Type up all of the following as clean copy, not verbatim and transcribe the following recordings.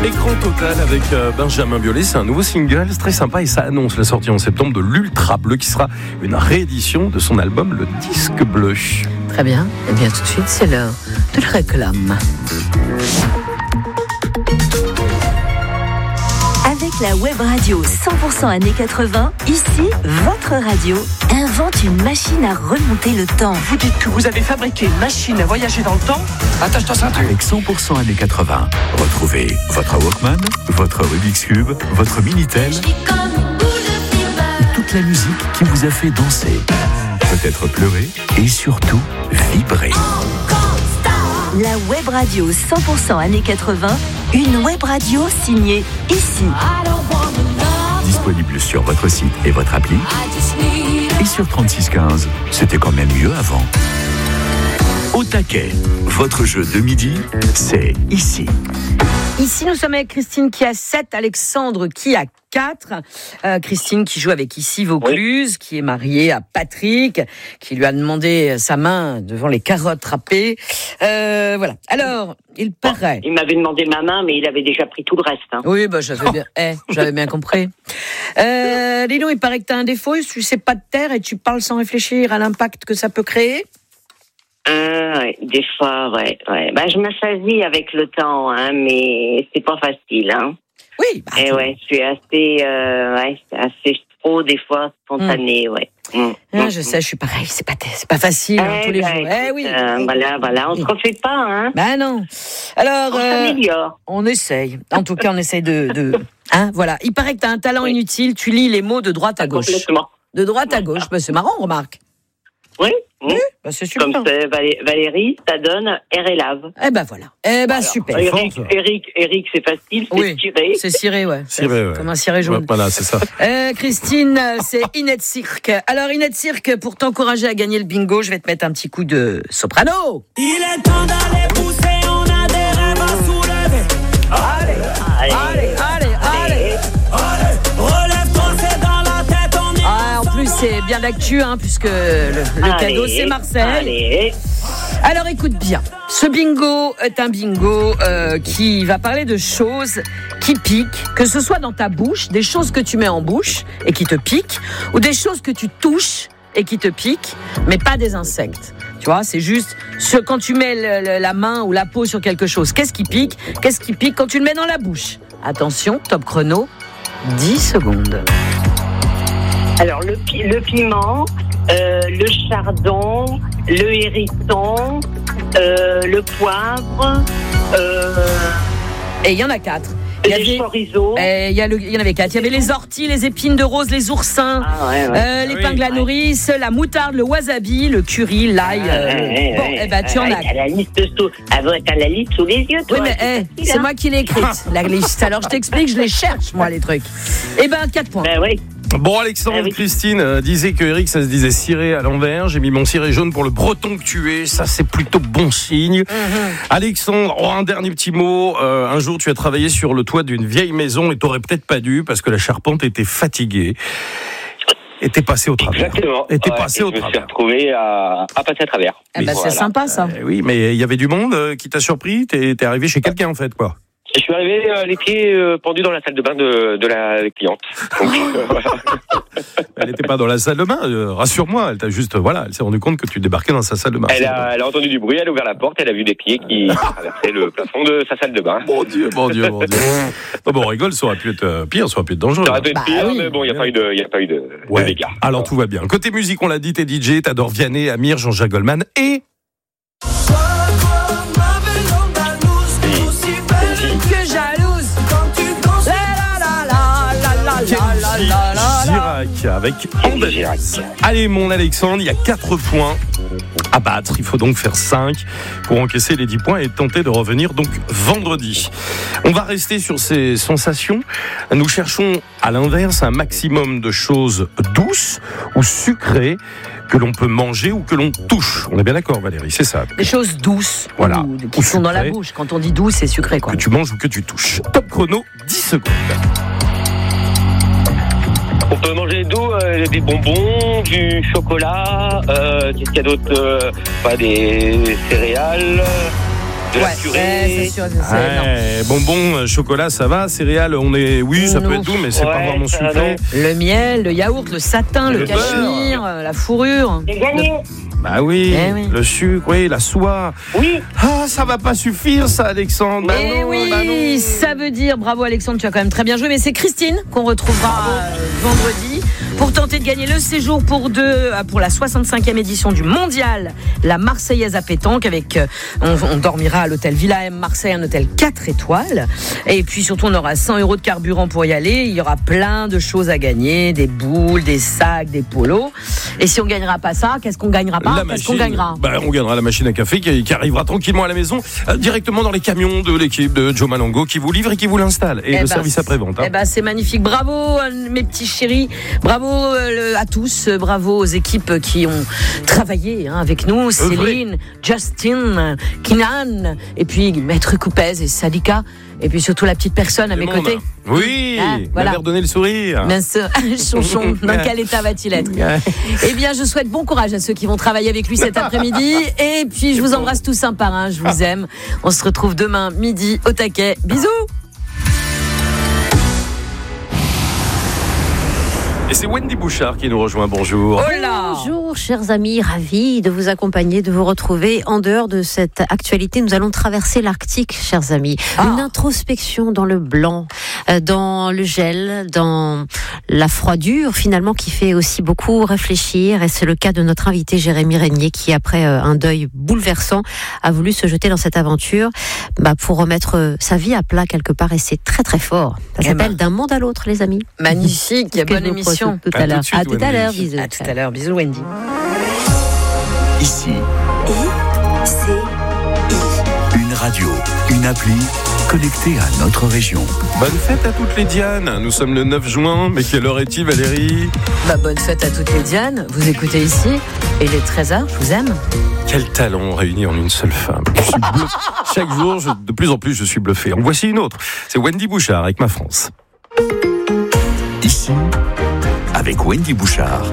Écran total avec Benjamin Biolay, c'est un nouveau single, c'est très sympa et ça annonce la sortie en septembre de l'Ultra Bleu qui sera une réédition de son album Le Disque Bleu. Très bien, et bien tout de suite c'est l'heure de la réclame. Avec la web radio 100% années 80, ici, votre radio invente une machine à remonter le temps. Vous dites que vous avez fabriqué une machine à voyager dans le temps? Attache-toi ça. Avec 100% années 80, retrouvez votre Walkman, votre Rubik's Cube, votre Minitel, toute la musique qui vous a fait danser, peut-être pleurer et surtout vibrer. La web radio 100% années 80, une web radio signée ici. Disponible sur votre site et votre appli. Et sur 3615, c'était quand même mieux avant. Au taquet, votre jeu de midi, c'est ici. Ici, nous sommes avec Christine qui a 7, Alexandre qui a 4. Christine qui joue avec Ici Vaucluse, qui est mariée à Patrick, qui lui a demandé sa main devant les carottes râpées. Voilà. Alors, il paraît... Il m'avait demandé ma main, mais il avait déjà pris tout le reste. Hein. Oui, j'avais bien compris. Lino, il paraît que tu as un défaut, tu sais pas te taire et tu parles sans réfléchir à l'impact que ça peut créer. Ouais, des fois, ouais. Bah, je m'assasie avec le temps, hein, mais c'est pas facile, hein. Oui. Et ouais, je suis assez trop des fois spontanée, ouais. Je sais, je suis pareil, c'est pas facile tous les jours. Oui. Voilà, on se refait pas, hein. Bah non. Alors, on s'améliore. On essaye. En tout cas, on essaye de... Hein, voilà. Il paraît que tu as un talent inutile, tu lis les mots de droite à gauche. Complètement. De droite à gauche, bah, c'est marrant, remarque. Oui. Bah, c'est super. Comme c'est Valérie, ça donne R et lave. Voilà. Alors, super. Eric, c'est facile, c'est ciré. C'est ciré, ouais. Ciré, ouais. Comme un ciré jaune. Ouais, voilà, c'est ça. Christine, c'est Inette Cirque. Alors, Inette Cirque, pour t'encourager à gagner le bingo, je vais te mettre un petit coup de soprano. Il est temps d'aller pousser, on a des rêves à soulever. Allez, relève-toi, c'est dans la tête, on y va. En plus, c'est bien d'actu, puisque le cadeau, c'est Marseille. Alors, écoute bien. Ce bingo est un bingo qui va parler de choses qui piquent, que ce soit dans ta bouche, des choses que tu mets en bouche et qui te piquent, ou des choses que tu touches et qui te piquent, mais pas des insectes. Tu vois, c'est juste quand tu mets la main ou la peau sur quelque chose. Qu'est-ce qui pique quand tu le mets dans la bouche? Attention, top chrono, 10 secondes. Alors, le piment, le chardon, le hérisson, le poivre. Et il y en a 4. Les chorizo. Il y en avait 4. Il y avait les orties, les épines de rose, les oursins, l'épingle à nourrice, la moutarde, le wasabi, le curry, l'ail. Tu en as. T'as la liste sous les yeux, toi. Oui, mais c'est moi qui l'ai écrite, la liste. Alors je t'explique, je les cherche, moi, les trucs. 4 points. Oui. Bon, Alexandre, Christine disait que Eric, ça se disait ciré à l'envers. J'ai mis mon ciré jaune pour le breton que tu es. Ça, c'est plutôt bon signe. Alexandre, un dernier petit mot. Un jour, tu as travaillé sur le toit d'une vieille maison et t'aurais peut-être pas dû parce que la charpente était fatiguée. Et t'es passé au travers. Exactement. Et t'es passé au travers. Je me suis retrouvé à passer à travers. C'est sympa, ça. Oui, mais il y avait du monde qui t'a surpris. T'es arrivé chez quelqu'un, en fait, quoi. Je suis arrivé les pieds pendus dans la salle de bain de la cliente. Donc, voilà. Elle n'était pas dans la salle de bain, rassure-moi. Elle t'a juste, elle s'est rendue compte que tu débarquais dans sa salle de bain. Elle a entendu du bruit, elle a ouvert la porte, elle a vu des pieds qui traversaient le plafond de sa salle de bain. Mon Dieu. Non, on rigole, ça aurait pu être pire, ça aurait pu être dangereux. Ça aurait pu être pire, mais bon, il n'y a pas eu de dégâts. Alors tout va bien. Côté musique, on l'a dit, t'es DJ, t'adores Vianney, Amir, Jean-Jacques Goldman et... Girac avec Girac. Allez mon Alexandre, il y a 4 points à battre. Il faut donc faire 5 pour encaisser les 10 points et tenter de revenir donc vendredi. On va rester sur ces sensations. Nous cherchons à l'inverse un maximum de choses douces ou sucrées que l'on peut manger ou que l'on touche. On est bien d'accord, Valérie, c'est ça. Des choses douces, qui sont dans la bouche. Quand on dit douce, c'est sucré, quoi. Que tu manges ou que tu touches. Top chrono, 10 secondes. On peut manger d'eau, des bonbons, du chocolat, qu'est-ce qu'il y a d'autre, des céréales. de la purée. C'est sûr, c'est bonbons, chocolat, ça va. Céréales, ça peut être doux, mais c'est pas vraiment sucré. Le miel, le yaourt, le satin, le cachemire, la fourrure. J'ai gagné. Bah oui, le sucre, la soie. Oui. Ah, ça va pas suffire, ça, Alexandre. Non. Ça veut dire, bravo Alexandre, tu as quand même très bien joué, mais c'est Christine qu'on retrouvera vendredi pour tenter de gagner le séjour pour deux pour la 65e édition du Mondial, la Marseillaise à pétanque. On dormira à l'hôtel Villa M Marseille, un hôtel 4 étoiles. Et puis surtout, on aura 100 € de carburant pour y aller. Il y aura plein de choses à gagner, des boules, des sacs, des polos. Et si on gagnera pas ça, qu'est-ce qu'on gagnera pas? Qu'est-ce qu'on gagnera? On gagnera la machine à café qui arrivera tranquillement à la maison, directement dans les camions de l'équipe de Joe Malongo qui vous livre et qui vous l'installe. Et le service après-vente. C'est magnifique. Bravo mes petits chéris. Bravo à tous. Bravo aux équipes qui ont travaillé avec nous. Céline, Justin, Kinan, et puis Maître Coupez et Sadika. Et puis surtout la petite personne à mes côtés. Oui, m'avait redonné le sourire. Bien sûr, Chonchon, dans quel état va-t-il être? Eh bien, je souhaite bon courage à ceux qui vont travailler avec lui cet après-midi. Et puis, je vous embrasse tous un par un, je vous aime. On se retrouve demain midi au taquet. Bisous. Et c'est Wendy Bouchard qui nous rejoint. Bonjour. Bonjour, chers amis, ravis de vous accompagner, de vous retrouver. En dehors de cette actualité, nous allons traverser l'Arctique, chers amis. Une introspection dans le blanc, dans le gel, dans la froidure, finalement, qui fait aussi beaucoup réfléchir. Et c'est le cas de notre invité Jérémy Régnier, qui, après un deuil bouleversant, a voulu se jeter dans cette aventure pour remettre sa vie à plat quelque part. Et c'est très, très fort. Ça s'appelle D'un monde à l'autre, les amis. Magnifique, bonne émission. Tout à l'heure. À tout à l'heure, bisous. À tout à l'heure, bisous Wendy. Ici. Une radio, une appli connectée à notre région. Bonne fête à toutes les Dianes. Nous sommes le 9 juin, mais quelle heure est-il, Valérie? Bonne fête à toutes les Dianes. Vous écoutez ici, et il est 13h, je vous aime. Quel talent réuni en une seule femme. Chaque jour, de plus en plus, je suis bluffé. En voici une autre. C'est Wendy Bouchard avec Ma France. Ici, avec Wendy Bouchard.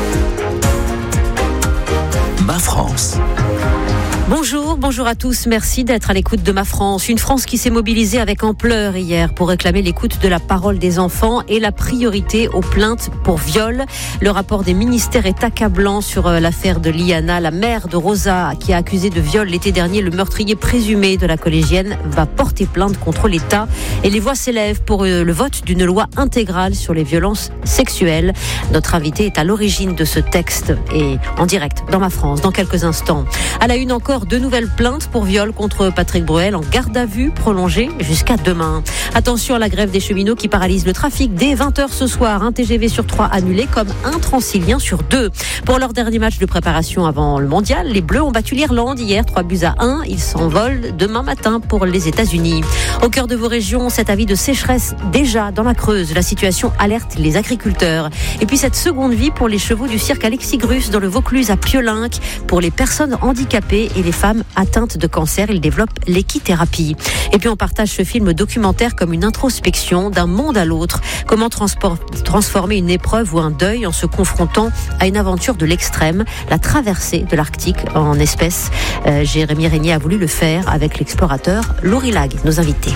Ma France. Bonjour à tous, merci d'être à l'écoute de Ma France. Une France qui s'est mobilisée avec ampleur hier pour réclamer l'écoute de la parole des enfants et la priorité aux plaintes pour viol. Le rapport des ministères est accablant sur l'affaire de Liana. La mère de Rosa, qui a accusé de viol l'été dernier le meurtrier présumé de la collégienne, va porter plainte contre l'État. Et les voix s'élèvent pour le vote d'une loi intégrale sur les violences sexuelles. Notre invité est à l'origine de ce texte et en direct dans Ma France dans quelques instants. À la une encore, 2 nouvelles plaintes pour viol contre Patrick Bruel en garde à vue prolongée jusqu'à demain. Attention à la grève des cheminots qui paralyse le trafic dès 20h ce soir. Un TGV sur 3 annulé comme un Transilien sur 2. Pour leur dernier match de préparation avant le mondial, les Bleus ont battu l'Irlande hier 3-1. Ils s'envolent demain matin pour les États-Unis. Au cœur de vos régions, cet avis de sécheresse déjà dans la Creuse. La situation alerte les agriculteurs. Et puis cette seconde vie pour les chevaux du cirque Alexis Grus dans le Vaucluse à Piolinck. Pour les personnes handicapées et les femmes atteintes de cancer, ils développent l'équithérapie. Et puis on partage ce film documentaire comme une introspection d'un monde à l'autre. Comment transformer une épreuve ou un deuil en se confrontant à une aventure de l'extrême, la traversée de l'Arctique en espèces. Jérémy Régnier a voulu le faire avec l'explorateur Laurie Lag, nos invités.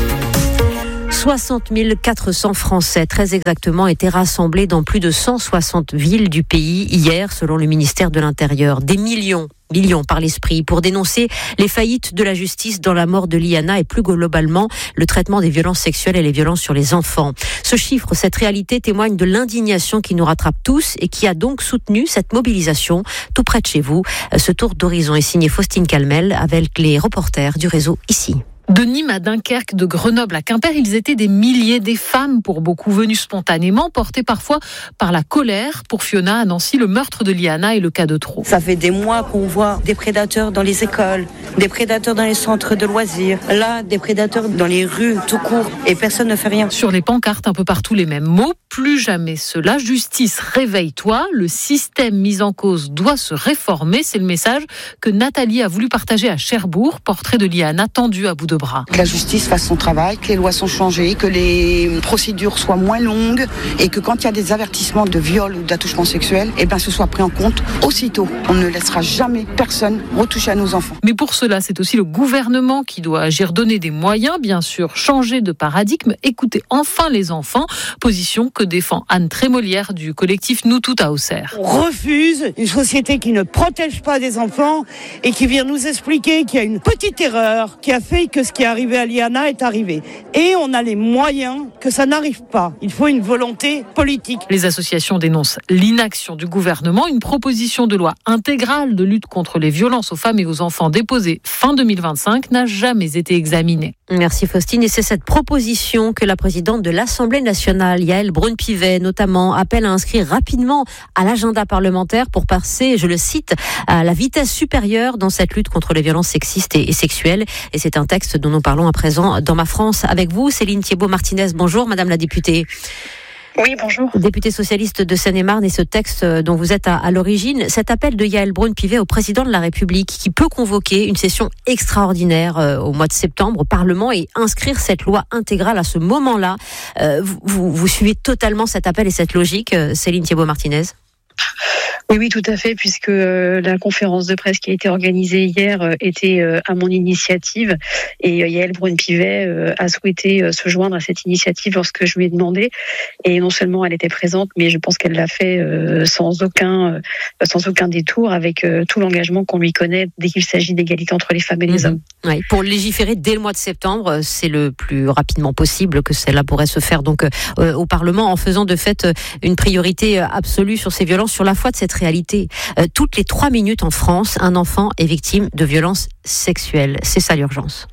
60 400 Français, très exactement, étaient rassemblés dans plus de 160 villes du pays hier, selon le ministère de l'Intérieur. Des millions par l'esprit, pour dénoncer les faillites de la justice dans la mort de Liana et plus globalement le traitement des violences sexuelles et les violences sur les enfants. Ce chiffre, cette réalité témoigne de l'indignation qui nous rattrape tous et qui a donc soutenu cette mobilisation tout près de chez vous. Ce tour d'horizon est signé Faustine Calmel avec les reporters du réseau Ici. De Nîmes à Dunkerque, de Grenoble à Quimper, ils étaient des milliers, des femmes pour beaucoup, venues spontanément, portées parfois par la colère. Pour Fiona à Nancy, le meurtre de Liana est le cas de trop. Ça fait des mois qu'on voit des prédateurs dans les écoles, des prédateurs dans les centres de loisirs, là, des prédateurs dans les rues tout court, et personne ne fait rien. Sur les pancartes, un peu partout les mêmes mots, plus jamais cela. Justice, réveille-toi, le système mis en cause doit se réformer. C'est le message que Nathalie a voulu partager à Cherbourg, portrait de Liana tendu à bout de de bras. Que la justice fasse son travail, que les lois sont changées, que les procédures soient moins longues et que quand il y a des avertissements de viol ou d'attouchement sexuel, ce soit pris en compte aussitôt. On ne laissera jamais personne retoucher à nos enfants. Mais pour cela, c'est aussi le gouvernement qui doit agir, donner des moyens, bien sûr, changer de paradigme, écouter enfin les enfants, position que défend Anne Trémolière du collectif Nous Tout à Auxerre. On refuse une société qui ne protège pas des enfants et qui vient nous expliquer qu'il y a une petite erreur qui a fait que ce qui est arrivé à Liana est arrivé. Et on a les moyens que ça n'arrive pas. Il faut une volonté politique. Les associations dénoncent l'inaction du gouvernement. Une proposition de loi intégrale de lutte contre les violences aux femmes et aux enfants déposée fin 2025 n'a jamais été examinée. Merci Faustine. Et c'est cette proposition que la présidente de l'Assemblée nationale, Yaël Braun-Pivet, notamment, appelle à inscrire rapidement à l'agenda parlementaire pour passer, je le cite, à la vitesse supérieure dans cette lutte contre les violences sexistes et sexuelles. Et c'est un texte dont nous parlons à présent dans Ma France avec vous. Céline Thiébaut-Martinez, bonjour Madame la députée. Oui, bonjour. Députée socialiste de Seine-et-Marne, et ce texte dont vous êtes à l'origine, cet appel de Yaël Braun-Pivet au président de la République qui peut convoquer une session extraordinaire au mois de septembre au Parlement et inscrire cette loi intégrale à ce moment-là. Vous suivez totalement cet appel et cette logique, Céline Thiébaut-Martinez ? Oui, tout à fait, puisque la conférence de presse qui a été organisée hier était à mon initiative et Yaël Braun-Pivet a souhaité se joindre à cette initiative lorsque je lui ai demandé. Et non seulement elle était présente, mais je pense qu'elle l'a fait sans aucun détour, avec tout l'engagement qu'on lui connaît dès qu'il s'agit d'égalité entre les femmes et les hommes. Oui, pour légiférer dès le mois de septembre, c'est le plus rapidement possible que cela pourrait se faire donc au Parlement, en faisant de fait une priorité absolue sur ces violences, sur la foi de cette réalité. Toutes les 3 minutes en France, un enfant est victime de violences sexuelles. C'est ça l'urgence.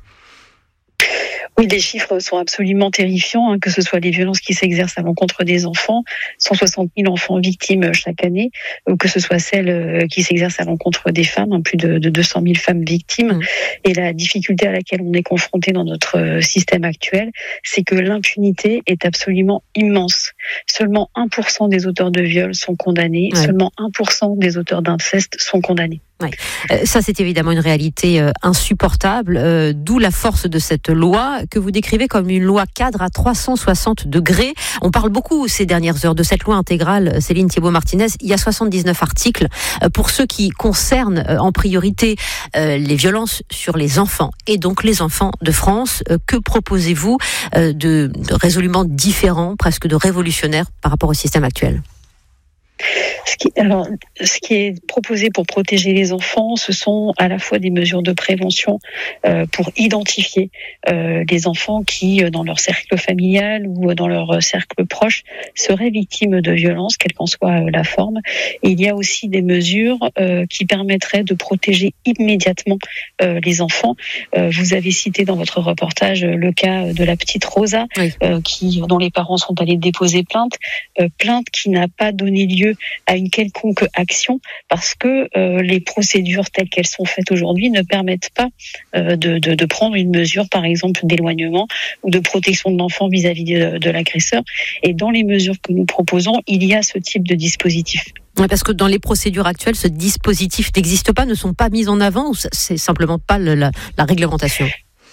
Oui, les chiffres sont absolument terrifiants, que ce soit les violences qui s'exercent à l'encontre des enfants, 160 000 enfants victimes chaque année, ou que ce soit celles qui s'exercent à l'encontre des femmes, plus de 200 000 femmes victimes. Et la difficulté à laquelle on est confronté dans notre système actuel, c'est que l'impunité est absolument immense. Seulement 1% des auteurs de viol sont condamnés, seulement 1% des auteurs d'inceste sont condamnés. Ouais. Ça, c'est évidemment une réalité insupportable, d'où la force de cette loi que vous décrivez comme une loi cadre à 360 degrés. On parle beaucoup ces dernières heures de cette loi intégrale, Céline Thiébaut-Martinez. Il y a 79 articles pour ceux qui concernent en priorité les violences sur les enfants et donc les enfants de France. Que proposez-vous de résolument différent, presque de révolutionnaire par rapport au système actuel ? Ce qui est proposé pour protéger les enfants, ce sont à la fois des mesures de prévention pour identifier les enfants qui, dans leur cercle familial ou dans leur cercle proche, seraient victimes de violences, quelle qu'en soit la forme. Et il y a aussi des mesures qui permettraient de protéger immédiatement les enfants. Vous avez cité dans votre reportage le cas de la petite Rosa, dont les parents sont allés déposer plainte qui n'a pas donné lieu à une quelconque action parce que les procédures telles qu'elles sont faites aujourd'hui ne permettent pas de prendre une mesure, par exemple, d'éloignement ou de protection de l'enfant vis-à-vis de l'agresseur. Et dans les mesures que nous proposons, il y a ce type de dispositif. Oui, parce que dans les procédures actuelles, ce dispositif n'existe pas, ne sont pas mis en avant, ou c'est simplement pas la réglementation ?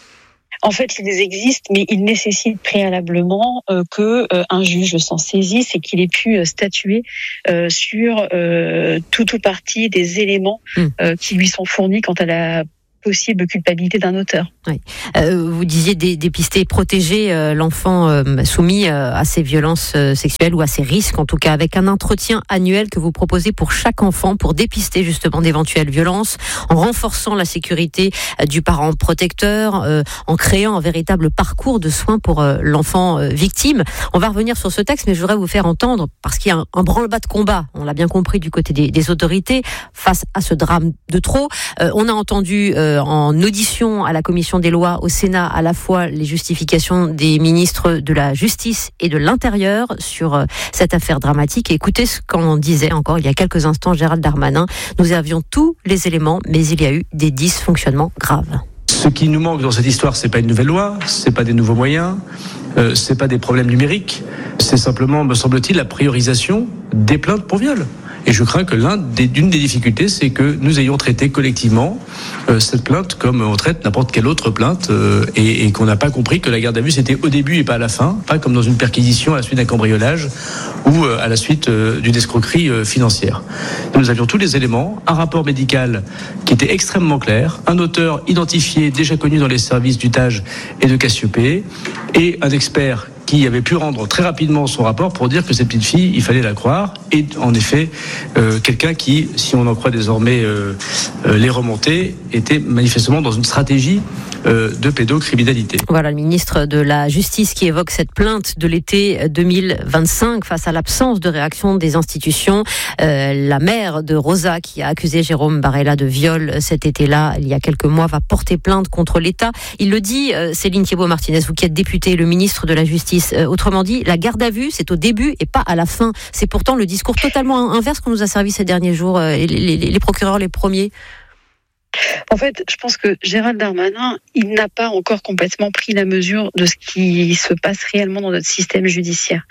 En fait, ils existent, mais ils nécessitent préalablement qu'un juge s'en saisisse et qu'il ait pu statuer sur tout ou partie des éléments qui lui sont fournis quant à la possible culpabilité d'un auteur. Oui. Vous disiez dépister, protéger l'enfant soumis à ces violences sexuelles ou à ces risques, en tout cas avec un entretien annuel que vous proposez pour chaque enfant pour dépister justement d'éventuelles violences, en renforçant la sécurité du parent protecteur, en créant un véritable parcours de soins pour l'enfant victime. On va revenir sur ce texte, mais je voudrais vous faire entendre, parce qu'il y a un branle-bas de combat, on l'a bien compris du côté des autorités, face à ce drame de trop. On a entendu en audition à la commission des lois au Sénat à la fois les justifications des ministres de la Justice et de l'Intérieur sur cette affaire dramatique. Et écoutez ce qu'en disait encore il y a quelques instants Gérald Darmanin. Nous avions tous les éléments, mais il y a eu des dysfonctionnements graves. Ce qui nous manque dans cette histoire, c'est pas une nouvelle loi, c'est pas des nouveaux moyens, c'est pas des problèmes numériques, c'est simplement, me semble-t-il, la priorisation des plaintes pour viol. Et je crains que d'une des difficultés, c'est que nous ayons traité collectivement cette plainte comme on traite n'importe quelle autre plainte et qu'on n'a pas compris que la garde à vue c'était au début et pas à la fin, pas comme dans une perquisition à la suite d'un cambriolage ou à la suite d'une escroquerie financière. Nous avions tous les éléments, un rapport médical qui était extrêmement clair, un auteur identifié déjà connu dans les services du TAJ et de Cassiopée et un expert qui avait pu rendre très rapidement son rapport pour dire que cette petite fille, il fallait la croire. Et en effet, quelqu'un qui, si on en croit désormais les remontées, était manifestement dans une stratégie de pédocriminalité. Voilà le ministre de la Justice qui évoque cette plainte de l'été 2025 face à l'absence de réaction des institutions. La mère de Rosa, qui a accusé Jérôme Barella de viol cet été-là, il y a quelques mois, va porter plainte contre l'État. Il le dit, Céline Thiébaut-Martinez, vous qui êtes députée, le ministre de la Justice. Autrement dit, la garde à vue, c'est au début et pas à la fin. C'est pourtant le discours totalement inverse qu'on nous a servi ces derniers jours, les procureurs les premiers. En fait, je pense que Gérald Darmanin, il n'a pas encore complètement pris la mesure de ce qui se passe réellement dans notre système judiciaire.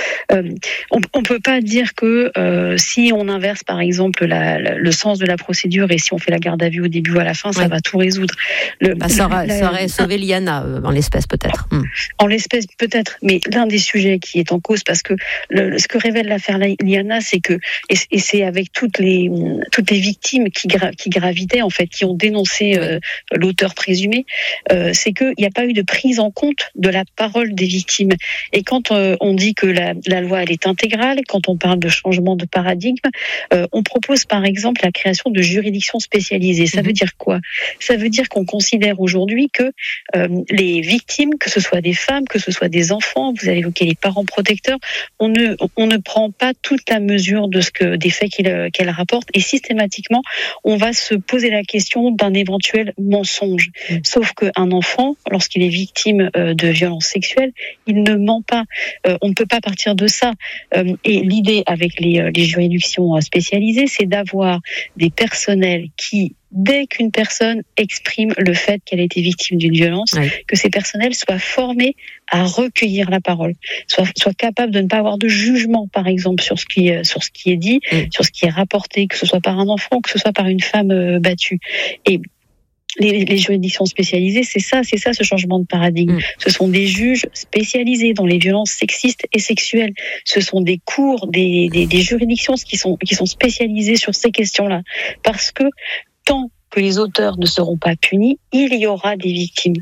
On ne peut pas dire que si on inverse par exemple le sens de la procédure et si on fait la garde à vue au début ou à la fin, ça va tout résoudre. Ça aurait sauvé Liana en l'espèce peut-être. En l'espèce peut-être, mais l'un des sujets qui est en cause, parce que ce que révèle l'affaire Liana, c'est que, et c'est avec toutes les victimes qui gravitaient en fait, qui ont dénoncé l'auteur présumé, c'est qu'il n'y a pas eu de prise en compte de la parole des victimes. Et quand on dit que la loi elle est intégrale, quand on parle de changement de paradigme, on propose par exemple la création de juridictions spécialisées. Ça veut dire quoi ? Ça veut dire qu'on considère aujourd'hui que les victimes, que ce soit des femmes, que ce soit des enfants, vous avez évoqué les parents protecteurs, on ne prend pas toute la mesure des faits qu'elle rapporte, et systématiquement on va se poser la question d'un éventuel mensonge. Sauf qu'un enfant, lorsqu'il est victime de violences sexuelles, il ne ment pas. On ne peut pas partir de ça. Et l'idée avec les juridictions spécialisées, c'est d'avoir des personnels qui, dès qu'une personne exprime le fait qu'elle a été victime d'une violence, que ces personnels soient formés à recueillir la parole, soient capables de ne pas avoir de jugement, par exemple, sur ce qui est dit, sur ce qui est rapporté, que ce soit par un enfant, que ce soit par une femme battue. Et les juridictions spécialisées, c'est ça ce changement de paradigme. Ce sont des juges spécialisés dans les violences sexistes et sexuelles. Ce sont des cours, des juridictions qui sont spécialisées sur ces questions-là. Parce que tant que les auteurs ne seront pas punis, il y aura des victimes.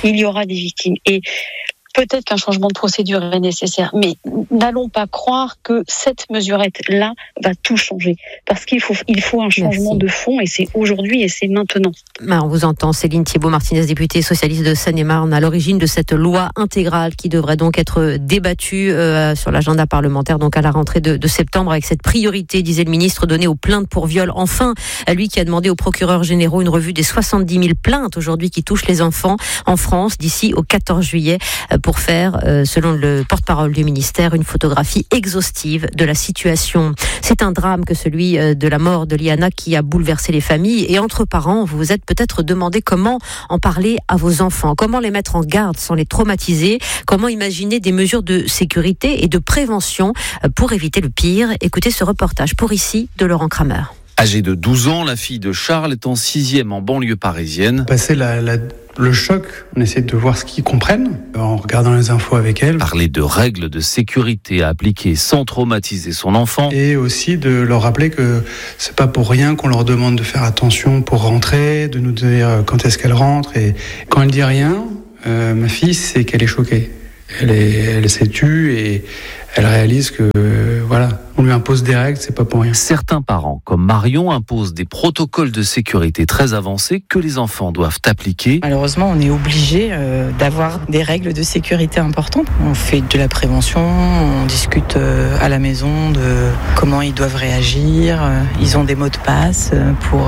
Et peut-être qu'un changement de procédure est nécessaire, mais n'allons pas croire que cette mesurette-là va tout changer. Parce qu'il faut un changement de fond, et c'est aujourd'hui et c'est maintenant. On vous entend, Céline Thiébaut-Martinez, députée socialiste de Seine-et-Marne, à l'origine de cette loi intégrale qui devrait donc être débattue sur l'agenda parlementaire, donc à la rentrée de septembre, avec cette priorité, disait le ministre, donnée aux plaintes pour viol. Enfin, lui qui a demandé aux procureurs généraux une revue des 70 000 plaintes aujourd'hui qui touchent les enfants en France d'ici au 14 juillet, pour faire, selon le porte-parole du ministère, une photographie exhaustive de la situation. C'est un drame que celui de la mort de Liana qui a bouleversé les familles. Et entre parents, vous vous êtes peut-être demandé comment en parler à vos enfants, comment les mettre en garde sans les traumatiser, comment imaginer des mesures de sécurité et de prévention pour éviter le pire. Écoutez ce reportage pour ici de Laurent Kramer. Âgée de 12 ans, la fille de Charles est en 6e en banlieue parisienne. Passer le choc, on essaie de voir ce qu'ils comprennent en regardant les infos avec elle. Parler de règles de sécurité à appliquer sans traumatiser son enfant. Et aussi de leur rappeler que c'est pas pour rien qu'on leur demande de faire attention pour rentrer, de nous dire quand est-ce qu'elle rentre. Et quand elle dit rien, ma fille, c'est qu'elle est choquée. Elle s'est tue et elle réalise que on lui impose des règles, c'est pas pour rien. Certains parents, comme Marion, imposent des protocoles de sécurité très avancés que les enfants doivent appliquer. Malheureusement, on est obligé d'avoir des règles de sécurité importantes. On fait de la prévention, on discute à la maison de comment ils doivent réagir. Ils ont des mots de passe pour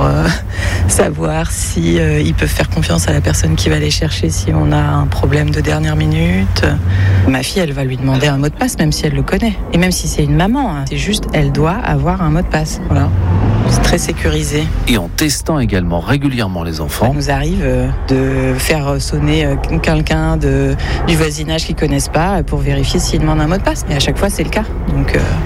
savoir si ils peuvent faire confiance à la personne qui va les chercher si on a un problème de dernière minute. Ma fille, elle va lui demander un mot de passe, même si elle le connaît. Et même si c'est une maman, c'est juste, elle doit avoir un mot de passe. Voilà. C'est très sécurisé. Et en testant également régulièrement les enfants. Ça nous arrive de faire sonner quelqu'un du voisinage qu'ils connaissent pas pour vérifier s'il demande un mot de passe. Et à chaque fois, c'est le cas. Donc,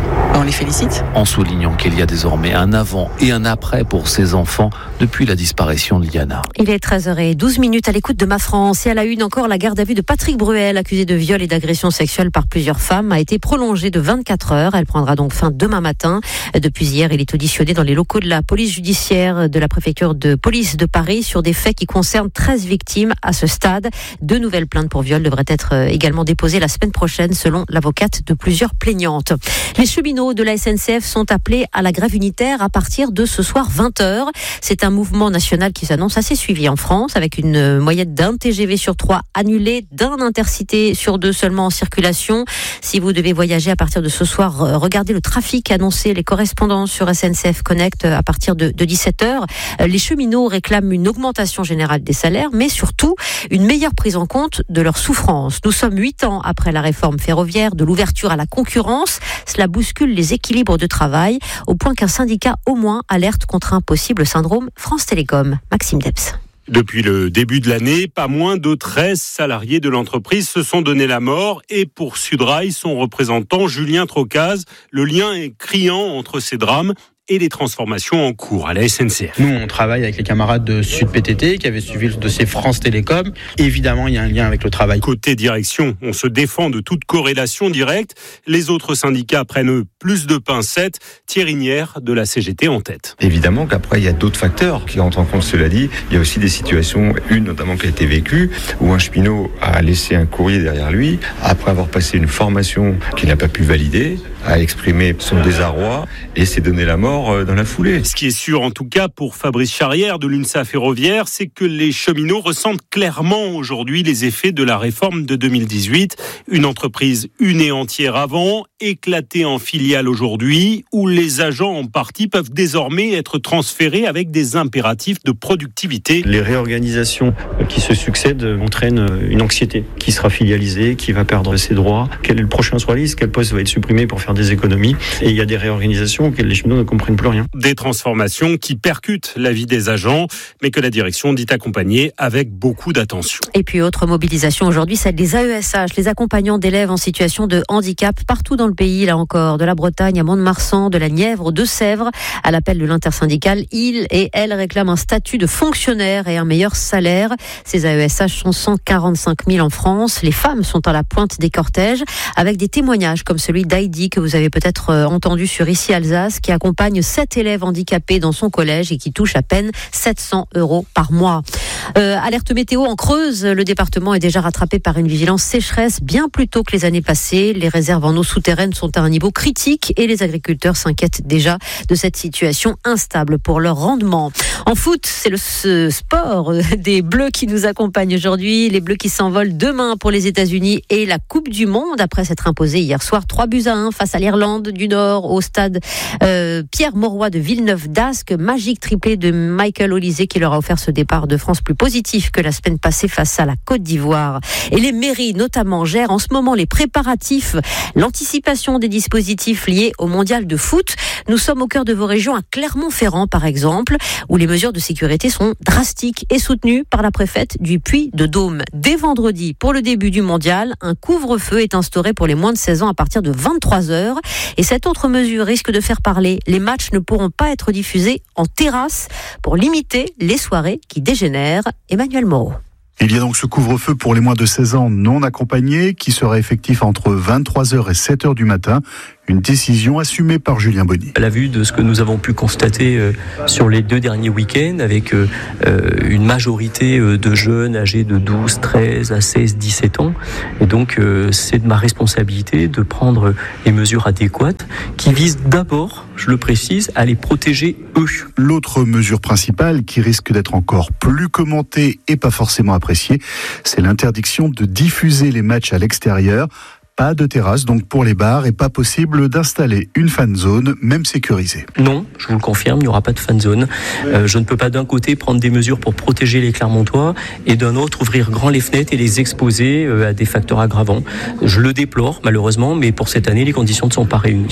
on les félicite. En soulignant qu'il y a désormais un avant et un après pour ces enfants depuis la disparition de Liana. Il est 13h12 à l'écoute de Ma France. Et à la une encore, la garde à vue de Patrick Bruel, accusé de viol et d'agression sexuelle par plusieurs femmes, a été prolongée de 24 heures. Elle prendra donc fin demain matin. Depuis hier, il est auditionné dans les locaux de la police judiciaire de la préfecture de police de Paris sur des faits qui concernent 13 victimes à ce stade. 2 nouvelles plaintes pour viol devraient être également déposées la semaine prochaine selon l'avocate de plusieurs plaignantes. Les cheminots de la SNCF sont appelés à la grève unitaire à partir de ce soir 20h. C'est un mouvement national qui s'annonce assez suivi en France avec une moyenne d'un TGV sur 3 annulé, d'un Intercité sur 2 seulement en circulation. Si vous devez voyager à partir de ce soir, regardez le trafic annoncé, les correspondants sur SNCF Connect à partir de 17h. Les cheminots réclament une augmentation générale des salaires, mais surtout une meilleure prise en compte de leurs souffrances. Nous sommes 8 ans après la réforme ferroviaire, de l'ouverture à la concurrence. Cela bouscule les équilibres de travail, au point qu'un syndicat au moins alerte contre un possible syndrome France Télécom. Maxime Debs. Depuis le début de l'année, pas moins de 13 salariés de l'entreprise se sont donné la mort et pour Sudrail, son représentant Julien Trocaz, le lien est criant entre ces drames et les transformations en cours à la SNCF. Nous, on travaille avec les camarades de Sud PTT qui avaient suivi le dossier France Télécom. Évidemment, il y a un lien avec le travail. Côté direction, on se défend de toute corrélation directe. Les autres syndicats prennent plus de pincettes. Thierry Nière de la CGT en tête. Évidemment qu'après, il y a d'autres facteurs qui rentrent en compte. Cela dit, il y a aussi des situations, une notamment qui a été vécue, où un cheminot a laissé un courrier derrière lui, après avoir passé une formation qu'il n'a pas pu valider, a exprimé son désarroi et s'est donné la mort dans la foulée. Ce qui est sûr en tout cas pour Fabrice Charrière de l'UNSA Ferroviaire, c'est que les cheminots ressentent clairement aujourd'hui les effets de la réforme de 2018. Une entreprise une et entière avant, éclatée en filiales aujourd'hui, où les agents en partie peuvent désormais être transférés avec des impératifs de productivité. Les réorganisations qui se succèdent entraînent une anxiété qui sera filialisée, qui va perdre ses droits. Quel est le prochain sur la liste ? Quel poste va être supprimé pour faire des économies ? Et il y a des réorganisations auxquelles les cheminots ne comprennent plus rien. Des transformations qui percutent la vie des agents, mais que la direction dit accompagner avec beaucoup d'attention. Et puis autre mobilisation aujourd'hui, celle des AESH, les accompagnants d'élèves en situation de handicap partout dans le pays, là encore, de la Bretagne à Mont-de-Marsan, de la Nièvre aux Deux-Sèvres. À l'appel de l'intersyndicale, ils et elles réclament un statut de fonctionnaire et un meilleur salaire. Ces AESH sont 145 000 en France. Les femmes sont à la pointe des cortèges avec des témoignages comme celui d'Heidi que vous avez peut-être entendu sur Ici Alsace, qui accompagne 7 élèves handicapés dans son collège et qui touche à peine 700 € par mois. Alerte météo en Creuse, le département est déjà rattrapé par une vigilance sécheresse bien plus tôt que les années passées. Les réserves en eau souterraine sont à un niveau critique et les agriculteurs s'inquiètent déjà de cette situation instable pour leur rendement. En foot, c'est le sport des Bleus qui nous accompagne aujourd'hui. Les Bleus qui s'envolent demain pour les États-Unis et la Coupe du Monde après s'être imposés hier soir 3-1 face à l'Irlande du Nord au stade Pierre Mauroy de Villeneuve-d'Ascq. Magique triplé de Michael Olysée qui leur a offert ce départ de France plus positif que la semaine passée face à la Côte d'Ivoire. Et les mairies notamment gèrent en ce moment les préparatifs, l'anticipation des dispositifs liés au mondial de foot. Nous sommes au cœur de vos régions, à Clermont-Ferrand par exemple, où les mesures de sécurité sont drastiques et soutenues par la préfète du Puy-de-Dôme. Dès vendredi, pour le début du mondial, un couvre-feu est instauré pour les moins de 16 ans à partir de 23h. Et cette autre mesure risque de faire parler. Les matchs ne pourront pas être diffusés en terrasse pour limiter les soirées qui dégénèrent. Emmanuel Moreau. Il y a donc ce couvre-feu pour les moins de 16 ans non accompagnés qui sera effectif entre 23h et 7h du matin. Une décision assumée par Julien Bonny. À la vue de ce que nous avons pu constater sur les 2 derniers week-ends, avec une majorité de jeunes âgés de 12, 13 à 16, 17 ans. Et donc, c'est de ma responsabilité de prendre les mesures adéquates qui visent d'abord, je le précise, à les protéger eux. L'autre mesure principale qui risque d'être encore plus commentée et pas forcément appréciée, c'est l'interdiction de diffuser les matchs à l'extérieur. Pas de terrasse donc pour les bars et pas possible d'installer une fan zone, même sécurisée. Non, je vous le confirme, il n'y aura pas de fan zone. Je ne peux pas d'un côté prendre des mesures pour protéger les Clermontois et d'un autre ouvrir grand les fenêtres et les exposer à des facteurs aggravants. Je le déplore malheureusement, mais pour cette année, les conditions ne sont pas réunies.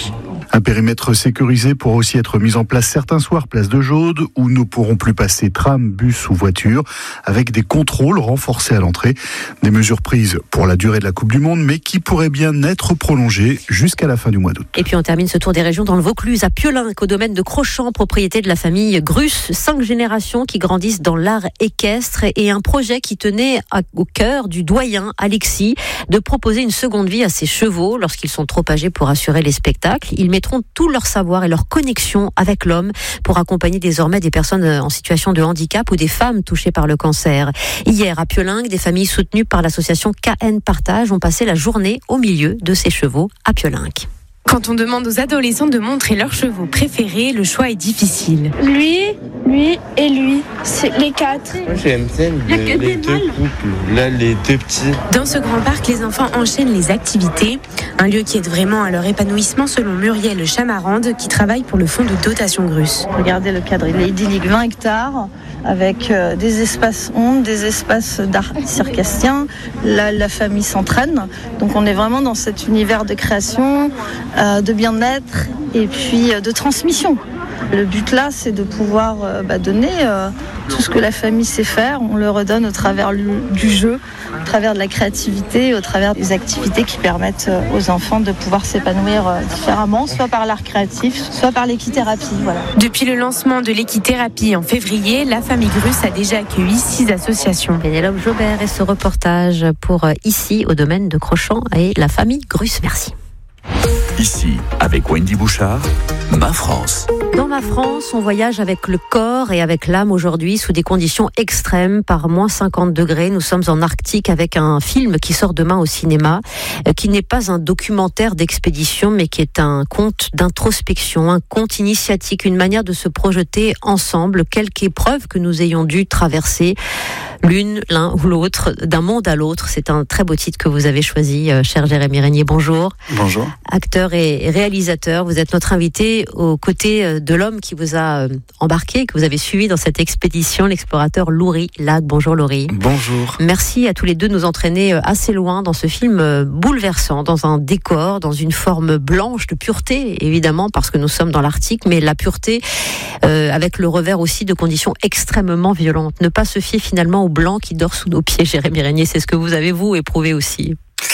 Un périmètre sécurisé pourra aussi être mis en place certains soirs, place de Jaude, où ne pourront plus passer tram, bus ou voiture, avec des contrôles renforcés à l'entrée. Des mesures prises pour la durée de la Coupe du Monde, mais qui pourraient bien être prolongées jusqu'à la fin du mois d'août. Et puis on termine ce tour des régions dans le Vaucluse, à Piolinc, au domaine de Crochant, propriété de la famille Grus. 5 générations qui grandissent dans l'art équestre et un projet qui tenait au cœur du doyen Alexis de proposer une seconde vie à ses chevaux lorsqu'ils sont trop âgés pour assurer les spectacles. Ils mettront tout leur savoir et leur connexion avec l'homme pour accompagner désormais des personnes en situation de handicap ou des femmes touchées par le cancer. Hier, à Piolinc, des familles soutenues par l'association KN Partage ont passé la journée au milieu de ces chevaux à Piolinc. Quand on demande aux adolescents de montrer leurs chevaux préférés, le choix est difficile. Lui et lui, c'est les 4. Moi j'aime bien les 2 couples, là les 2 petits. Dans ce grand parc, les enfants enchaînent les activités. Un lieu qui aide vraiment à leur épanouissement selon Muriel Chamarande qui travaille pour le fonds de dotation Grus. Regardez le cadre, il est idyllique, 20 hectares avec des espaces ondes, des espaces d'art circassien. Là, la famille s'entraîne. Donc on est vraiment dans cet univers de création, de bien-être et puis de transmission. Le but là, c'est de pouvoir donner tout ce que la famille sait faire. On le redonne au travers du jeu, au travers de la créativité, au travers des activités qui permettent aux enfants de pouvoir s'épanouir différemment, soit par l'art créatif, soit par l'équithérapie. Voilà. Depuis le lancement de l'équithérapie en février, la famille Grus a déjà accueilli 6 associations. Pénélope Jobert et ce reportage pour ici, au domaine de Crochant et la famille Grus. Merci. Ici, avec Wendy Bouchard, Ma France. Dans Ma France, on voyage avec le corps et avec l'âme aujourd'hui sous des conditions extrêmes, par moins 50 degrés. Nous sommes en Arctique avec un film qui sort demain au cinéma, qui n'est pas un documentaire d'expédition, mais qui est un conte d'introspection, un conte initiatique, une manière de se projeter ensemble, quelque épreuve que nous ayons dû traverser, l'un ou l'autre, d'un monde à l'autre. C'est un très beau titre que vous avez choisi, cher Jérémy Régnier. Bonjour. Bonjour. Acteur et réalisateur, vous êtes notre invité aux côtés de l'homme qui vous a embarqué, que vous avez suivi dans cette expédition, l'explorateur Laurie Lac. Bonjour Laurie. Bonjour. Merci à tous les deux de nous entraîner assez loin dans ce film bouleversant, dans un décor, dans une forme blanche de pureté, évidemment, parce que nous sommes dans l'Arctique, mais la pureté avec le revers aussi de conditions extrêmement violentes. Ne pas se fier finalement au blanc qui dort sous nos pieds, Jérémy Régnier, c'est ce que vous avez, vous, éprouvé aussi.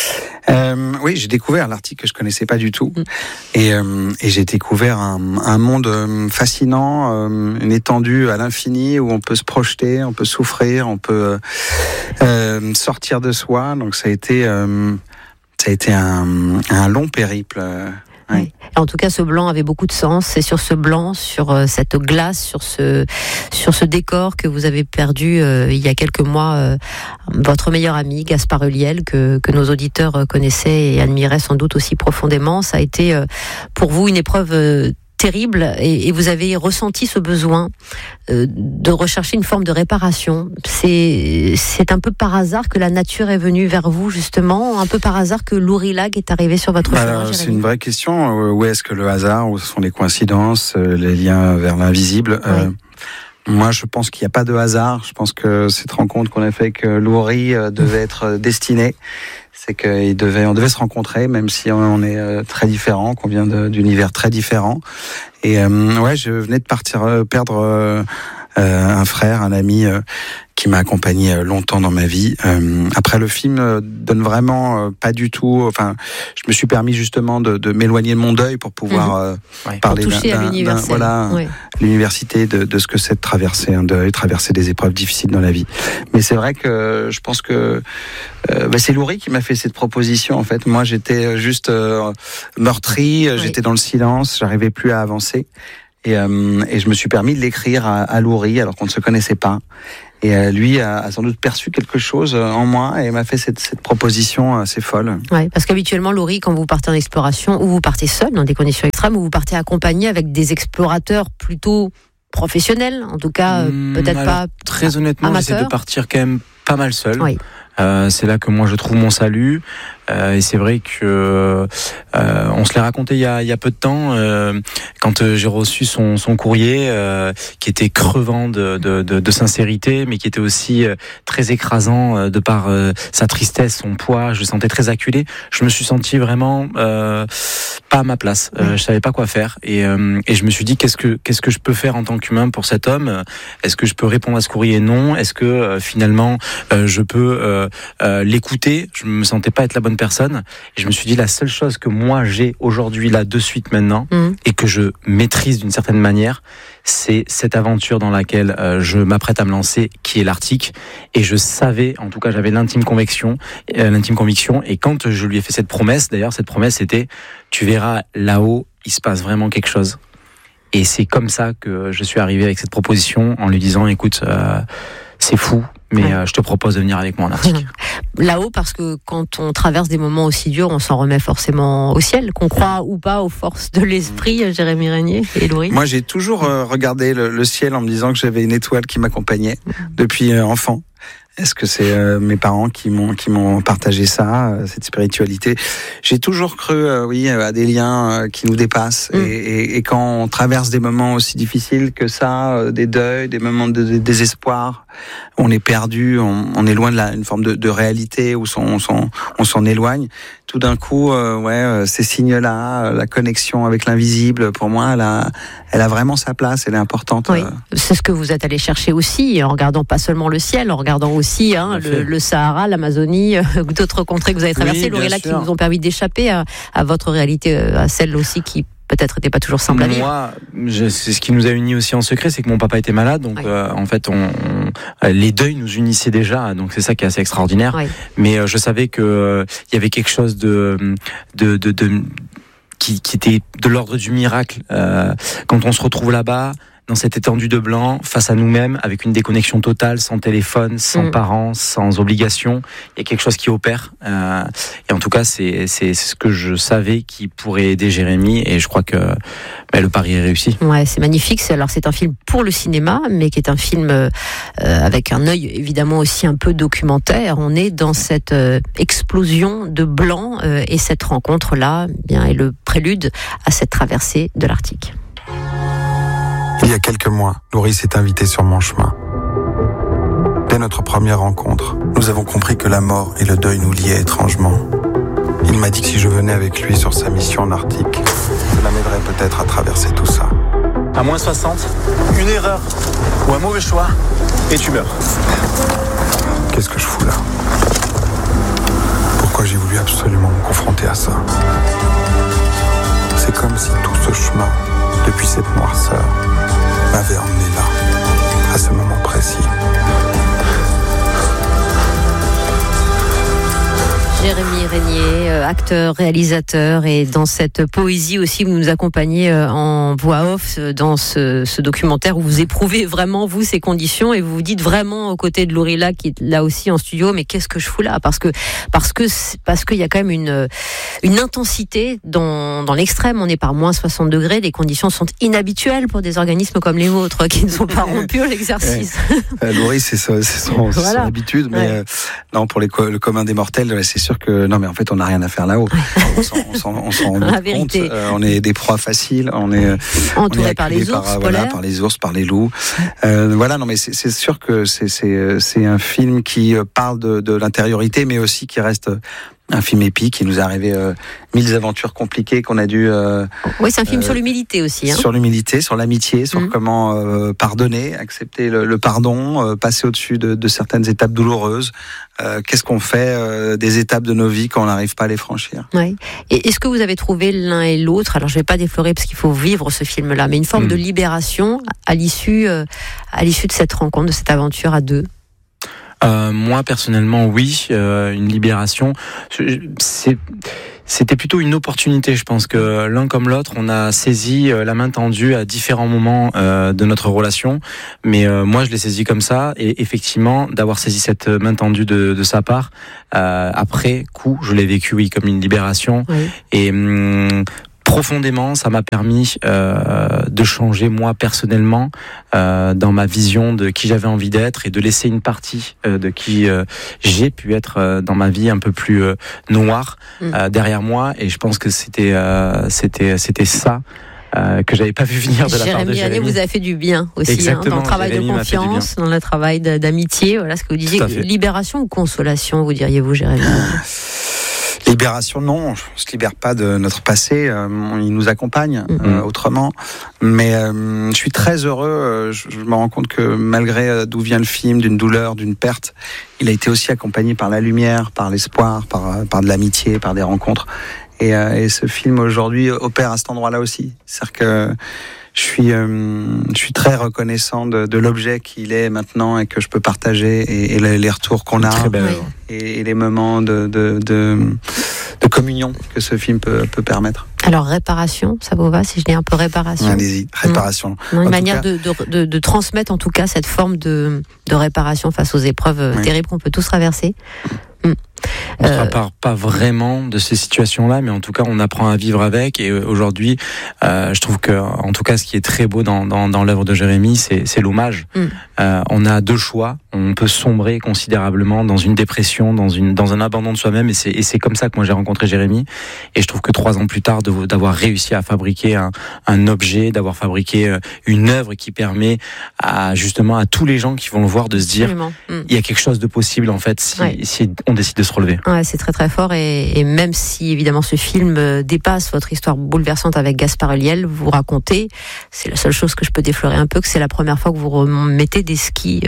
Oui, j'ai découvert l'Arctique que je connaissais pas du tout, et j'ai découvert un monde fascinant, une étendue à l'infini où on peut se projeter, on peut souffrir, on peut sortir de soi. Donc ça a été un long périple. Oui. En tout cas, ce blanc avait beaucoup de sens. C'est sur ce blanc, sur cette glace, sur ce décor que vous avez perdu il y a quelques mois votre meilleur ami, Gaspard Ulliel, que nos auditeurs connaissaient et admiraient sans doute aussi profondément. Ça a été pour vous une épreuve terrible et vous avez ressenti ce besoin de rechercher une forme de réparation. C'est un peu par hasard que la nature est venue vers vous, justement, un peu par hasard que Laurie Lac est arrivé sur votre chemin. C'est une vraie question. Où est-ce que le hasard, où sont les coïncidences, les liens vers l'invisible? Oui. Moi, je pense qu'il n'y a pas de hasard. Je pense que cette rencontre qu'on a fait avec Laurie devait être destinée. C'est qu'on devait se rencontrer, même si on est très différents, qu'on vient d'univers très différents. Et je venais de perdre un frère, un ami qui m'a accompagné longtemps dans ma vie. Après, le film donne vraiment pas du tout. Enfin, je me suis permis justement de m'éloigner de mon deuil pour pouvoir parler l'université de ce que c'est de traverser un deuil, traverser des épreuves difficiles dans la vie. Mais c'est vrai que je pense que c'est Laurie qui m'a fait cette proposition. En fait, moi, j'étais juste meurtri. J'étais dans le silence. J'arrivais plus à avancer. Et je me suis permis de l'écrire à Laurie alors qu'on ne se connaissait pas. Et lui a sans doute perçu quelque chose en moi et m'a fait cette proposition assez folle. Oui, parce qu'habituellement, Laurie, quand vous partez en exploration, ou vous partez seul dans des conditions extrêmes, ou vous partez accompagné avec des explorateurs plutôt professionnels, en tout cas peut-être pas très honnêtement, amateurs. J'essaie de partir quand même pas mal seul. Oui. C'est là que moi je trouve mon salut. Et c'est vrai que on se l'est raconté il y a peu de temps, quand j'ai reçu son courrier, qui était crevant de sincérité, mais qui était aussi très écrasant de par sa tristesse, son poids. Je le sentais très acculé. Je me suis senti vraiment pas à ma place. Je savais pas quoi faire, et je me suis dit qu'est-ce que je peux faire en tant qu'humain pour cet homme. Est-ce que je peux répondre à ce courrier? Non. Est-ce que finalement je peux l'écouter? Je me sentais pas être la bonne personne, et je me suis dit la seule chose que moi j'ai aujourd'hui là de suite maintenant et que je maîtrise d'une certaine manière, c'est cette aventure dans laquelle je m'apprête à me lancer, qui est l'Arctique. Et je savais, en tout cas j'avais l'intime conviction, et quand je lui ai fait cette promesse, d'ailleurs cette promesse c'était: tu verras là-haut, il se passe vraiment quelque chose. Et c'est comme ça que je suis arrivé avec cette proposition, en lui disant: écoute, c'est fou, mais je te propose de venir avec moi en Arctique. Là-haut, parce que quand on traverse des moments aussi durs, on s'en remet forcément au ciel, qu'on croit ou pas aux forces de l'esprit. Jérémy Régnier et Laurie. Moi, j'ai toujours regardé le ciel en me disant que j'avais une étoile qui m'accompagnait depuis enfant. Est-ce que c'est mes parents qui m'ont partagé ça, cette spiritualité? J'ai toujours cru, à des liens qui nous dépassent. Et quand on traverse des moments aussi difficiles que ça, des deuils, des moments de désespoir, on est perdu, on est loin de une forme de réalité où on s'en éloigne. Tout d'un coup, ces signes-là, la connexion avec l'invisible, pour moi, elle a vraiment sa place, elle est importante. Oui. C'est ce que vous êtes allé chercher aussi, en regardant pas seulement le ciel, en regardant aussi le Sahara, l'Amazonie, d'autres contrées que vous avez traversées, Laurie, qui vous ont permis d'échapper à votre réalité, à celle aussi qui peut-être n'était pas toujours simple à vivre. Moi, c'est ce qui nous a unis aussi en secret, c'est que mon papa était malade, donc en fait, les deuils nous unissaient déjà, donc c'est ça qui est assez extraordinaire. Oui. Mais je savais que il y avait quelque chose qui était de l'ordre du miracle quand on se retrouve là-bas, dans cette étendue de blanc, face à nous-mêmes, avec une déconnexion totale, sans téléphone, sans parents, sans obligation. Il y a quelque chose qui opère. Et en tout cas, c'est ce que je savais qui pourrait aider Jérémy. Et je crois que le pari est réussi. Ouais, c'est magnifique. C'est un film pour le cinéma, mais qui est un film avec un œil évidemment aussi un peu documentaire. On est dans cette explosion de blanc et cette rencontre-là, est le prélude à cette traversée de l'Arctique. Il y a quelques mois, Laurie s'est invitée sur mon chemin. Dès notre première rencontre, nous avons compris que la mort et le deuil nous liaient étrangement. Il m'a dit que si je venais avec lui sur sa mission en Arctique, cela m'aiderait peut-être à traverser tout ça. À moins 60, une erreur ou un mauvais choix, et tu meurs. Qu'est-ce que je fous là? Pourquoi j'ai voulu absolument me confronter à ça? C'est comme si tout ce chemin, depuis cette noirceur, m'avait emmené là, à ce moment précis. Jérémy Régnier, acteur, réalisateur, et dans cette poésie aussi, vous nous accompagnez en voix off dans ce documentaire où vous éprouvez vraiment, vous, ces conditions, et vous vous dites vraiment aux côtés de Laurie qui est là aussi en studio, mais qu'est-ce que je fous là? Parce qu'il y a quand même une intensité dans l'extrême. On est par moins 60 degrés, les conditions sont inhabituelles pour des organismes comme les vôtres qui ne sont pas rompus à l'exercice. Laurie, c'est son habitude, mais non, pour le commun des mortels, c'est sûr que non, mais en fait, on n'a rien à faire là-haut. On s'en rend compte. On est des proies faciles. On est entouré par les ours, par les ours, par les loups. Non, mais c'est sûr que c'est un film qui parle de l'intériorité, mais aussi qui reste un film épique qui nous est arrivé 1000 aventures compliquées qu'on a dû... oui, c'est un film sur l'humilité aussi. Sur l'humilité, sur l'amitié, sur comment pardonner, accepter le pardon, passer au-dessus de certaines étapes douloureuses. Qu'est-ce qu'on fait des étapes de nos vies quand on n'arrive pas à les franchir? Oui. Et est-ce que vous avez trouvé l'un et l'autre, alors je ne vais pas déflorer parce qu'il faut vivre ce film-là, mais une forme de libération à l'issue de cette rencontre, de cette aventure à deux? Moi personnellement oui, une libération. C'était plutôt une opportunité. Je pense que l'un comme l'autre, on a saisi la main tendue à différents moments de notre relation. Mais moi, je l'ai saisi comme ça. Et effectivement, d'avoir saisi cette main tendue de sa part, après coup, je l'ai vécu comme une libération. Oui. Et profondément, ça m'a permis de changer moi personnellement dans ma vision de qui j'avais envie d'être et de laisser une partie de qui j'ai pu être dans ma vie un peu plus noire derrière moi. Et je pense que c'était ça. Que j'avais pas vu venir de la part de Jérémy. Vous a fait du bien aussi, dans le travail Jérémy de confiance, dans le travail d'amitié. Voilà ce que vous disiez. Libération ou consolation, vous diriez-vous, Jérémy? Libération, non, on ne se libère pas de notre passé, il nous accompagne autrement. Mais je suis très heureux, je me rends compte que malgré d'où vient le film, d'une douleur, d'une perte, il a été aussi accompagné par la lumière, par l'espoir, par de l'amitié, par des rencontres. Et ce film aujourd'hui opère à cet endroit-là aussi. C'est-à-dire que je suis très reconnaissant de l'objet qu'il est maintenant et que je peux partager et les retours qu'on a et les moments de communion que ce film peut permettre. Alors réparation, ça vous va si je dis un peu réparation? Allez-y, réparation. Une manière de transmettre en tout cas cette forme de réparation face aux épreuves terribles qu'on peut tous traverser. On ne se répare pas vraiment de ces situations-là, mais en tout cas, on apprend à vivre avec. Et aujourd'hui, je trouve que, en tout cas, ce qui est très beau dans l'œuvre de Jérémy, c'est l'hommage. On a deux choix. On peut sombrer considérablement dans une dépression, dans un abandon de soi-même. Et c'est comme ça que moi j'ai rencontré Jérémy. Et je trouve que 3 ans plus tard, d'avoir réussi à fabriquer un objet, d'avoir fabriqué une œuvre qui permet justement à tous les gens qui vont le voir de se dire, il y a quelque chose de possible en fait si on décide de se relever. Ouais, c'est très très fort et même si évidemment ce film dépasse votre histoire bouleversante avec Gaspard Ulliel, vous racontez, c'est la seule chose que je peux déflorer un peu, que c'est la première fois que vous remettez des skis,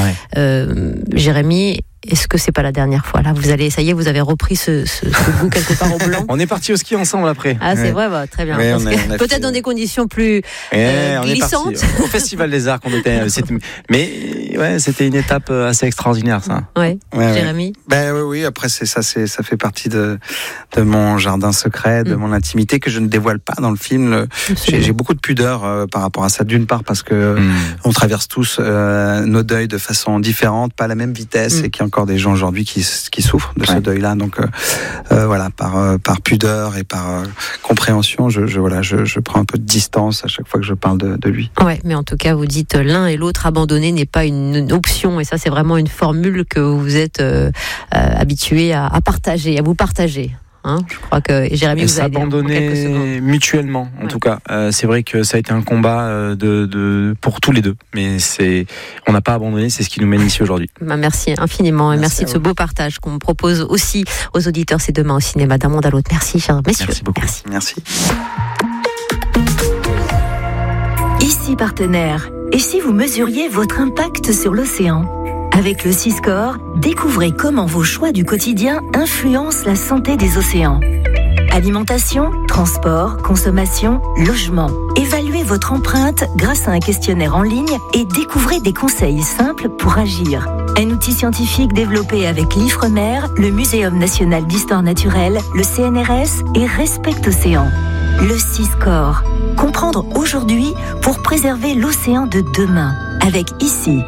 Jérémy. Est-ce que c'est pas la dernière fois là? Vous avez repris ce goût quelque part au blanc. On est parti au ski ensemble après. Ah c'est vrai, très bien. Peut-être dans des conditions plus glissantes. On est parti au Festival des Arts qu'on était. C'était une étape assez extraordinaire ça. Jérémy. Oui. Après ça fait partie de mon jardin secret, de mon intimité que je ne dévoile pas dans le film. J'ai beaucoup de pudeur par rapport à ça. D'une part parce que on traverse tous nos deuils de façon différente, pas à la même vitesse, et qu'il y a encore des gens aujourd'hui qui souffrent de ce deuil-là. Donc par pudeur et par compréhension, je prends un peu de distance à chaque fois que je parle de lui. Ouais, mais en tout cas, vous dites l'un et l'autre, abandonner n'est pas une option, et ça, c'est vraiment une formule que vous êtes habitué à partager, à vous partager. Je crois que Jérémy vous a aidé s'abandonner mutuellement en tout cas. C'est vrai que ça a été un combat pour tous les deux, mais on n'a pas abandonné, c'est ce qui nous mène ici aujourd'hui. Merci infiniment et merci de ce beau partage qu'on propose aussi aux auditeurs. C'est demain au cinéma d'un monde à l'autre. Merci chers messieurs. Merci beaucoup. Merci. Ici partenaire. Et si vous mesuriez votre impact sur l'océan? Avec le Siscore, découvrez comment vos choix du quotidien influencent la santé des océans. Alimentation, transport, consommation, logement. Évaluez votre empreinte grâce à un questionnaire en ligne et découvrez des conseils simples pour agir. Un outil scientifique développé avec l'Ifremer, le Muséum national d'histoire naturelle, le CNRS et Respect Océan. Le Siscore. Comprendre aujourd'hui pour préserver l'océan de demain. Avec ici.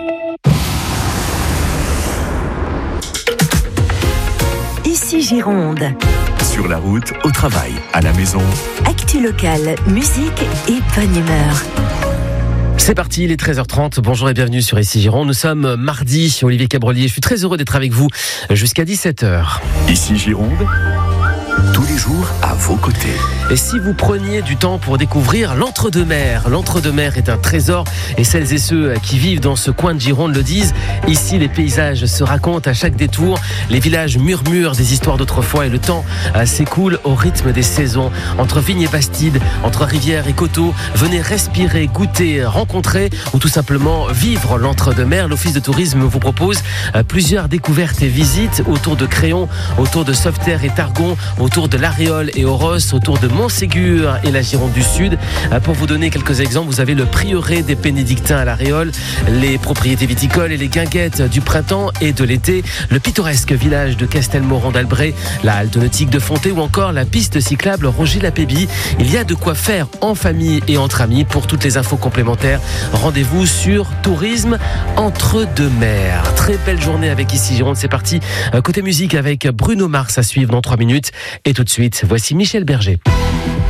Ici Gironde. Sur la route, au travail, à la maison. Actu locale, musique et bonne humeur. C'est parti, il est 13h30. Bonjour et bienvenue sur Ici Gironde. Nous sommes mardi, Olivier Cabrelier. Je suis très heureux d'être avec vous jusqu'à 17h. Ici Gironde, tous les jours à vos côtés. Et si vous preniez du temps pour découvrir l'Entre-deux-Mers? L'Entre-deux-Mers est un trésor et celles et ceux qui vivent dans ce coin de Gironde le disent. Ici, les paysages se racontent à chaque détour. Les villages murmurent des histoires d'autrefois et le temps s'écoule au rythme des saisons. Entre vignes et bastides, entre rivières et coteaux, venez respirer, goûter, rencontrer ou tout simplement vivre l'Entre-deux-Mers. L'Office de tourisme vous propose plusieurs découvertes et visites autour de Créon, autour de Sauveterre et Targon, autour de l'Aréole et Oros, autour de Montségur et la Gironde du Sud. Pour vous donner quelques exemples, vous avez le prieuré des Bénédictins à l'Aréole, les propriétés viticoles et les guinguettes du printemps et de l'été, le pittoresque village de Castelmoron-d'Albret, la halte nautique de Fontaine ou encore la piste cyclable Roger-la-Pébie. Il y a de quoi faire en famille et entre amis. Pour toutes les infos complémentaires, rendez-vous sur Tourisme Entre-deux-Mers. Très belle journée avec Ici Gironde. C'est parti. Côté musique avec Bruno Mars à suivre dans 3 minutes. Et tout de suite, voici Michel Berger.